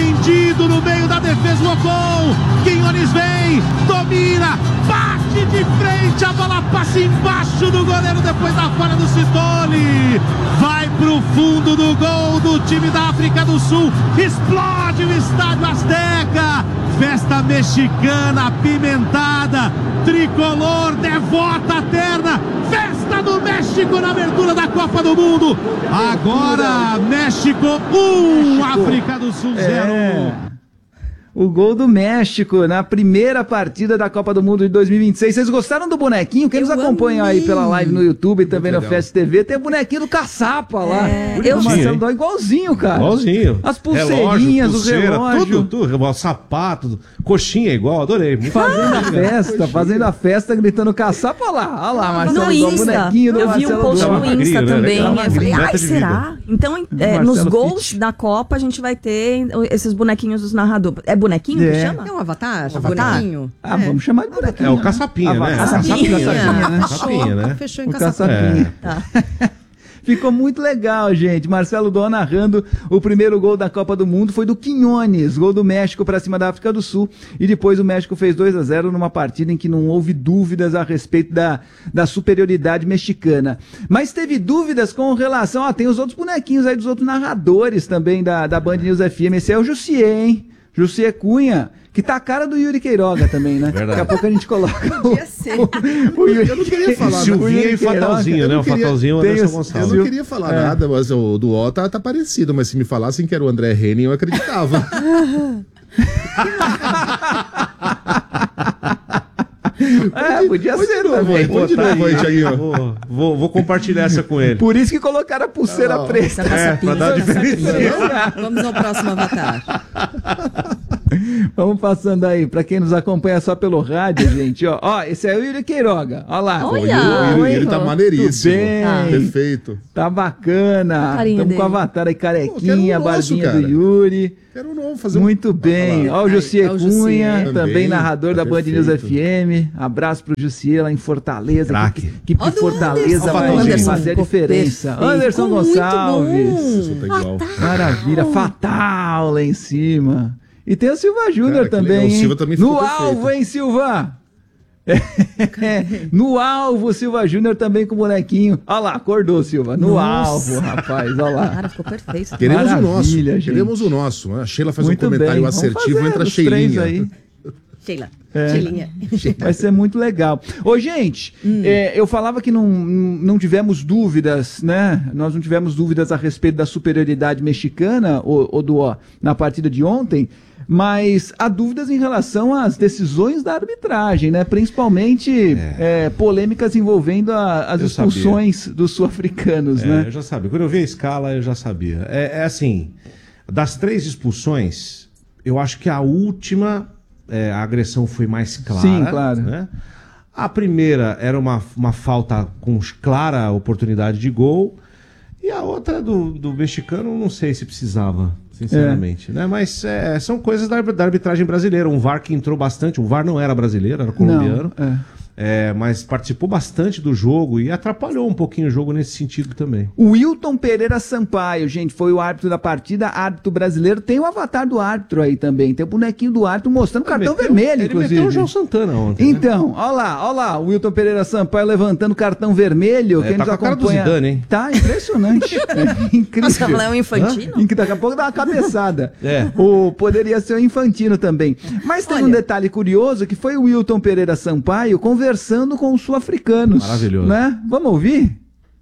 defendido no meio da defesa, o Ocon. Quinones vem, domina, bate de frente, a bola passa embaixo do goleiro depois da falha do Sitoli. Vai pro fundo do gol do time da África do Sul. Explode o Estádio Azteca. Festa mexicana apimentada, tricolor, devota a terra. Festa do México na abertura da Copa do Mundo. Agora México 1, África do Sul 0. O gol do México na primeira partida da Copa do Mundo de 2026. Vocês gostaram do bonequinho? Quem nos acompanha aí pela live no YouTube e também no Fest TV, tem o bonequinho do Caçapa lá. O Marcelo Dó igualzinho, cara. Igualzinho. As pulseirinhas, os relógios. Tudo, sapato, coxinha igual, adorei. Fazendo a festa, gritando Caçapa. Olha lá, Marcelo Dó, bonequinho do Marcelo Dó. Eu vi um post no Insta também. Eu falei, será? Então, nos gols da Copa, a gente vai ter esses bonequinhos dos narradores. É bonequinho que chama? É um avatar? Bonequinho? Vamos chamar de bonequinho. É o Caçapinha, né? Caçapinha, né? Fechou em Caçapinha. Ficou muito legal, gente. Marcelo Dó narrando o primeiro gol da Copa do Mundo foi do Quinones, gol do México para cima da África do Sul. E depois o México fez 2-0 numa partida em que não houve dúvidas a respeito da superioridade mexicana. Mas teve dúvidas com relação... tem os outros bonequinhos aí dos outros narradores também da Band News FM. Esse é o Jussier, hein? Jussier Cunha, que tá a cara do Yuri Queiroga também, né? Verdade. Daqui a pouco a gente coloca Podia ser. Eu não queria falar Silvinha e Fatalzinho, né? O Fatalzinho é o Anderson Gonçalves. Eu não queria falar nada, mas o do O tá parecido. Mas se me falassem que era o André Henning, eu acreditava. Podia ser também. De novo aí, Thiaguinho. Vou compartilhar essa com ele. Por isso que colocaram a pulseira preta. Pra dar diferença. Vamos ao próximo avatar. Vamos passando aí, pra quem nos acompanha só pelo rádio, gente, ó, esse é o Yuri Queiroga, ó lá. O Yuri tá maneiríssimo. Perfeito. Tá bacana. Estamos com o avatar aí, carequinha, a barbinha do Yuri. Quero novo fazer muito bem. Ó, o Jussier Cunha, também narrador da Band News FM. Abraço pro Jussier lá em Fortaleza. Que Fortaleza vai fazer a diferença. Anderson Gonçalves. Maravilha, fatal lá em cima. E tem o Silva Júnior também, hein? Silva também no alvo, hein, Silva? No alvo, o Silva Júnior também com o bonequinho. Olha lá, acordou, Silva. No alvo, rapaz, olha lá. Cara, ficou perfeito. Queremos o nosso. Gente. Queremos o nosso. A Sheila faz muito um comentário assertivo, entra Sheilinha. Aí. Sheilinha. Vai ser muito legal. Ô, gente, eu falava que não tivemos dúvidas, né? Nós não tivemos dúvidas a respeito da superioridade mexicana, na partida de ontem. Mas há dúvidas em relação às decisões da arbitragem, né? Principalmente polêmicas envolvendo as expulsões dos sul-africanos, né? Eu já sabia. Quando eu vi a escala, eu já sabia. É assim, das 3 expulsões, eu acho que a última, a agressão foi mais clara. Sim, claro. Né? A primeira era uma falta com clara oportunidade de gol. E a outra do mexicano, não sei se precisava. Sinceramente, né? Mas são coisas da arbitragem brasileira. Um VAR que entrou bastante. O VAR não era brasileiro, era colombiano. Mas participou bastante do jogo e atrapalhou um pouquinho o jogo nesse sentido também. O Wilton Pereira Sampaio, gente, foi o árbitro da partida, árbitro brasileiro. Tem o avatar do árbitro aí também. Tem o bonequinho do árbitro mostrando cartão vermelho, inclusive. Ele meteu o João Santana ontem. Então, olha lá, o Wilton Pereira Sampaio levantando cartão vermelho. Quem tá nos com a cara do Zidane, hein? Tá impressionante. Incrível. Nossa, é um Infantino? Daqui a pouco dá uma cabeçada. Poderia ser o Infantino também. Mas tem um detalhe curioso que foi o Wilton Pereira Sampaio conversando com os sul-africanos. Maravilhoso. Né? Vamos ouvir?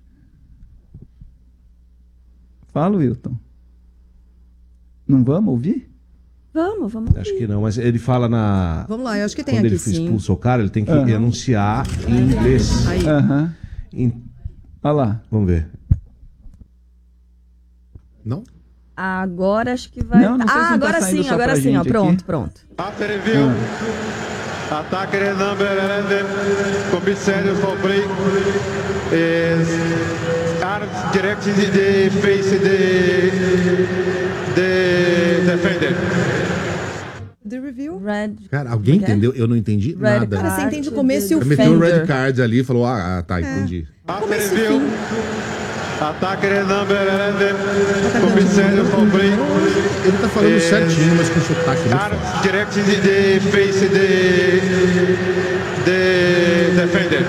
Fala, Wilton. Não vamos ouvir? Vamos ouvir. Acho que não, mas ele fala na... Vamos lá, eu acho que tem quando aqui, ele expulsa o cara, ele tem que anunciar em inglês. Aí. Olha lá. Vamos ver. Não? Agora acho que vai... Não sei se agora tá sim, agora sim. Ó, pronto. Attack number 11, commissary for break is arms directed the face the defender. The review? Cara, alguém entendeu? Eu não entendi nada. Cara, você entende o começo e o fim. Meteu um red card ali e falou, tá, entendi. After review, Ataque de number 11, comissário Fabri. Ele tá falando certinho, mas com sotaque. Arms direct de face de defender.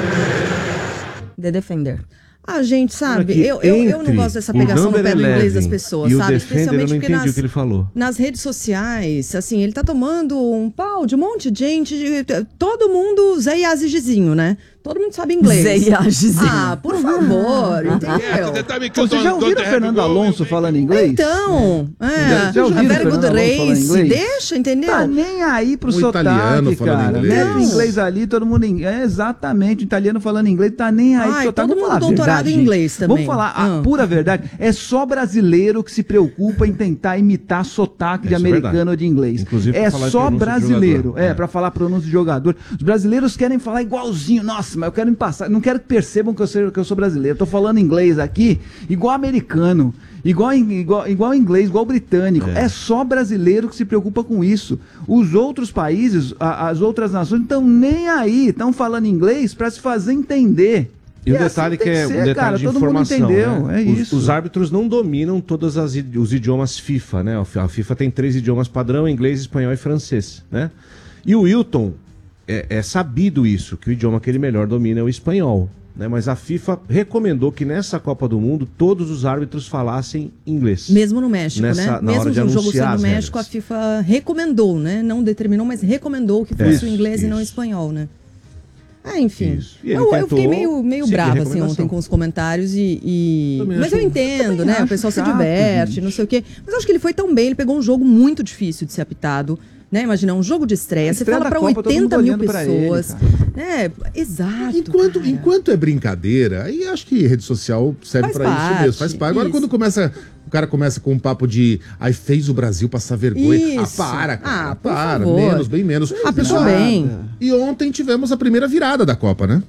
The Defender. Ah, gente, sabe, Aqui, eu não gosto dessa pegação no pé do inglês das pessoas, e sabe? O Defender, eu não entendi o que ele falou. Nas redes sociais, assim, ele tá tomando um pau de um monte de gente, todo mundo Zé Yazigizinho, né? Todo mundo sabe inglês. Zé Yazigizinho. Ah, por favor, entendeu? Vocês já ouviram o Fernando Alonso falando inglês? Então, Já ouviram a Very o Good Fernando Alonso falando Race, inglês? deixa, entendeu? Tá nem aí pro Um italiano sotaque, falando cara. inglês. Mete o inglês ali, todo mundo... exatamente, o italiano falando inglês, tá nem aí pro sotaque. todo Vamos mundo falar a doutorado verdade, em gente. inglês também. Vamos falar a pura verdade. É só brasileiro que se preocupa em tentar imitar sotaque de Isso é americano verdade. ou de inglês. Inclusive pra É falar só pronúncia de brasileiro. jogador. Pra falar pronúncia de jogador. Os brasileiros querem falar igualzinho. Nossa, mas eu quero me passar. Não quero que percebam que eu sou brasileiro. Eu tô falando inglês aqui igual americano. Igual inglês, igual britânico. É só brasileiro que se preocupa com isso. Os outros países, as outras nações, não estão nem aí. Estão falando inglês para se fazer entender. E o detalhe assim que é ser, um detalhe cara, de todo informação, mundo entendeu. né? É isso. Os árbitros não dominam todos os idiomas FIFA, né? A FIFA tem 3 idiomas padrão, inglês, espanhol e francês, né? E o Wilton, é sabido isso, que o idioma que ele melhor domina é o espanhol, né? Mas a FIFA recomendou que nessa Copa do Mundo todos os árbitros falassem inglês. Mesmo no México, na né? hora Mesmo de no jogo anunciar sendo as no México, regras. a FIFA recomendou, né? Não determinou, mas recomendou que fosse o inglês e não o espanhol, né? Enfim. Isso. E ele Eu tentou fiquei meio seguir a brava assim, recomendação. ontem com os comentários Também mas acho- eu entendo, né? O pessoal se chato, diverte, gente. não sei o quê. Mas eu acho que ele foi tão bem, ele pegou um jogo muito difícil de ser apitado. Né? Imagina, um jogo de estreia, você estreia fala da para Copa, todo 80 mundo mil olhando pra ele, pessoas. cara. Exato. Enquanto é brincadeira, aí acho que rede social serve Faz pra isso parte, mesmo. Faz parte. Agora, isso. quando o cara começa com um papo de aí fez o Brasil passar vergonha. Isso. Para, cara. Por para. favor. Menos, bem menos. Ah, pensou bem. E ontem tivemos a primeira virada da Copa, né?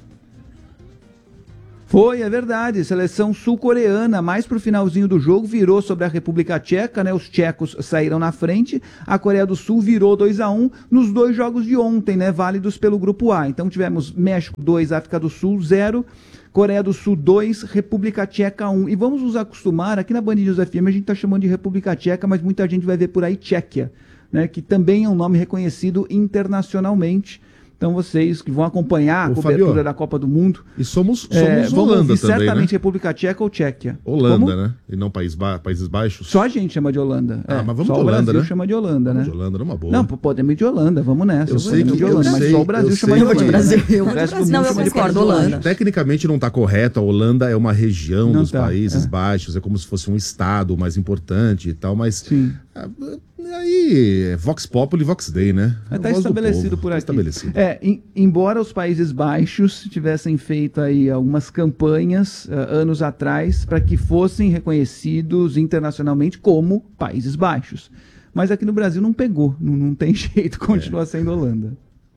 Foi, é verdade. Seleção sul-coreana, mais pro finalzinho do jogo, virou sobre a República Tcheca, né? Os tchecos saíram na frente, a Coreia do Sul virou 2-1 nos 2 jogos de ontem, né? Válidos pelo Grupo A. Então tivemos México 2, África do Sul 0, Coreia do Sul 2, República Tcheca 1. E vamos nos acostumar, aqui na Band News FM a gente tá chamando de República Tcheca, mas muita gente vai ver por aí Tchequia, né? Que também é um nome reconhecido internacionalmente. Então vocês que vão acompanhar a cobertura Fabio, da Copa do Mundo... somos vamos Holanda ouvir também, certamente né? República Tcheca ou Tchequia. Holanda, Como? né? E não Países Baixos. Só a gente chama de Holanda. Mas vamos só de o Holanda, Brasil né? chama de Holanda, Vamos né? de Holanda, numa boa. Não, podemos ir de Holanda, vamos nessa. Eu sei Vamos que- de Holanda, eu mas sei- só o Brasil eu chama sei de que- Holanda. Brasil, eu O vou de resto do Brasil. mundo Não, eu chama de concordo, Holanda. Holanda. Tecnicamente não está correto, a Holanda é uma região Não dos tá, Países Baixos, é como se fosse um estado mais importante e tal, mas Sim. aí é Vox Populi, Vox Dei, né? Está A voz do estabelecido povo, por tá aqui. estabelecido. Embora os Países Baixos tivessem feito aí algumas campanhas anos atrás para que fossem reconhecidos internacionalmente como Países Baixos. Mas aqui no Brasil não pegou, não tem jeito, continua sendo Holanda.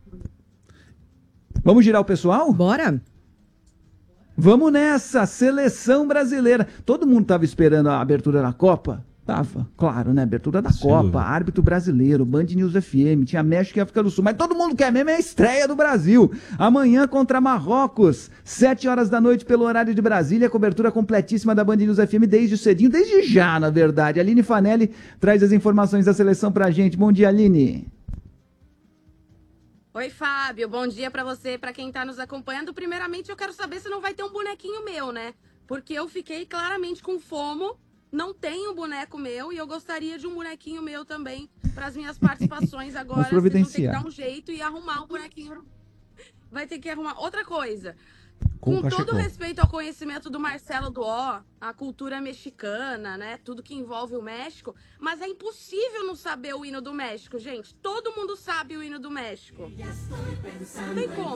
Vamos girar o pessoal? Bora? Vamos nessa, seleção brasileira. Todo mundo estava esperando a abertura da Copa? Tava, claro, né? Abertura da Copa, dúvida. árbitro brasileiro, Band News FM, tinha México e África do Sul, mas todo mundo quer mesmo é a estreia do Brasil. Amanhã contra Marrocos, 7 horas da noite pelo horário de Brasília, cobertura completíssima da Band News FM desde cedinho, desde já, na verdade. Aline Fanelli traz as informações da seleção pra gente. Bom dia, Aline. Oi, Fábio. Bom dia pra você, pra quem tá nos acompanhando. Primeiramente, eu quero saber se não vai ter um bonequinho meu, né? Porque eu fiquei claramente com FOMO, não tenho um boneco meu e eu gostaria de um bonequinho meu também para as minhas participações agora. Vamos providenciar. Vocês vão ter que dar um jeito e arrumar um bonequinho. Vai ter que arrumar. Outra coisa. Com Com todo cachecol. respeito ao conhecimento do Marcelo Duó, a cultura mexicana, né? Tudo que envolve o México, mas é impossível não saber o hino do México, gente. Todo mundo sabe o hino do México. Não tem como.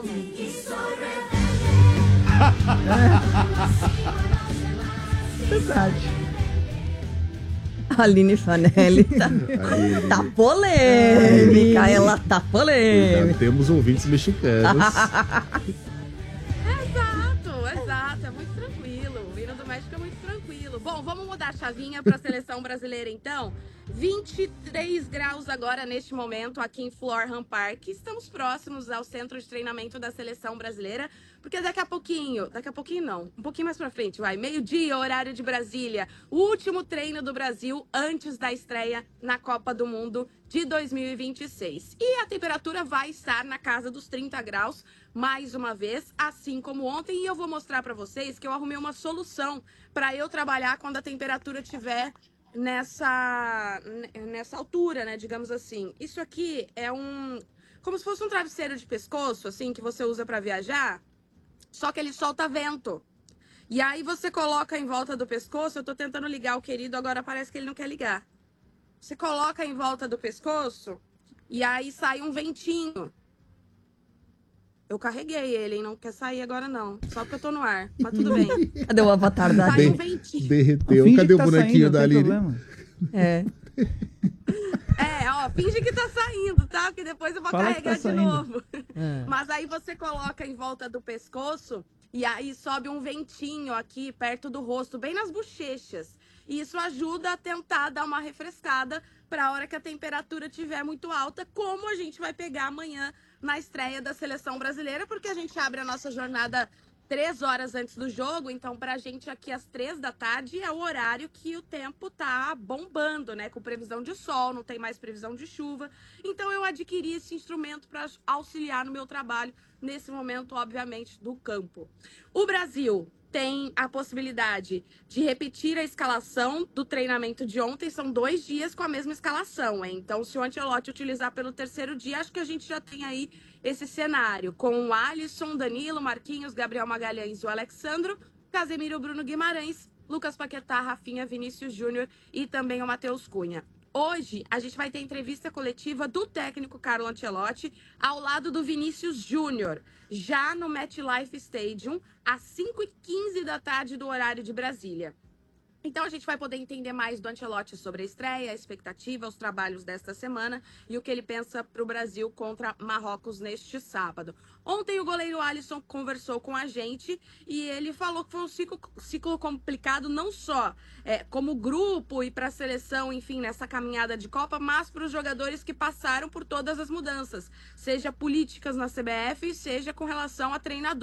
Verdade. Aline Fanelli tá polêmica, ela tá polêmica. Já temos ouvintes mexicanos. Exato, é muito tranquilo. O hino do México é muito tranquilo. Bom, vamos mudar a chavinha para a seleção brasileira, então. 23 graus agora neste momento aqui em Florham Park. Estamos próximos ao centro de treinamento da seleção brasileira, porque daqui a pouquinho não, um pouquinho mais pra frente, meio-dia, horário de Brasília, o último treino do Brasil antes da estreia na Copa do Mundo de 2026. E a temperatura vai estar na casa dos 30 graus, mais uma vez, assim como ontem. E eu vou mostrar pra vocês que eu arrumei uma solução para eu trabalhar quando a temperatura estiver nessa altura, né, digamos assim. Isso aqui é como se fosse um travesseiro de pescoço, assim, que você usa para viajar, só que ele solta vento. E aí você coloca em volta do pescoço. Eu tô tentando ligar o querido, agora parece que ele não quer ligar. Você coloca em volta do pescoço e aí sai um ventinho. Eu carreguei ele, hein? Não quer sair agora, não. Só porque eu tô no ar. Mas tudo bem. Cadê o avatar da Sai um ventinho. Derreteu. Finge Cadê que o bonequinho saindo, da não tem Aline? problema. É. Finge que tá saindo, tá? Porque depois eu vou Fala que carregar tá de saindo. novo. Mas aí você coloca em volta do pescoço e aí sobe um ventinho aqui perto do rosto, bem nas bochechas. E isso ajuda a tentar dar uma refrescada para a hora que a temperatura estiver muito alta, como a gente vai pegar amanhã na estreia da seleção brasileira, porque a gente abre a nossa jornada 3 horas antes do jogo. Então, pra gente aqui às 3 da tarde é o horário que o tempo tá bombando, né? Com previsão de sol, não tem mais previsão de chuva. Então, eu adquiri esse instrumento para auxiliar no meu trabalho nesse momento, obviamente, do campo. O Brasil tem a possibilidade de repetir a escalação do treinamento de ontem. São 2 dias com a mesma escalação, hein? Então, se o Ancelotti utilizar pelo 3º dia, acho que a gente já tem aí esse cenário, com o Alisson, Danilo, Marquinhos, Gabriel Magalhães e o Alexandro, Casemiro, Bruno Guimarães, Lucas Paquetá, Rafinha, Vinícius Júnior e também o Matheus Cunha. Hoje, a gente vai ter entrevista coletiva do técnico Carlo Ancelotti ao lado do Vinícius Júnior, já no MetLife Stadium, às 5h15 da tarde do horário de Brasília. Então a gente vai poder entender mais do Ancelotti sobre a estreia, a expectativa, os trabalhos desta semana e o que ele pensa para o Brasil contra Marrocos neste sábado. Ontem o goleiro Alisson conversou com a gente e ele falou que foi um ciclo complicado, não só como grupo e para a seleção, enfim, nessa caminhada de Copa, mas para os jogadores que passaram por todas as mudanças, seja políticas na CBF, seja com relação a treinador.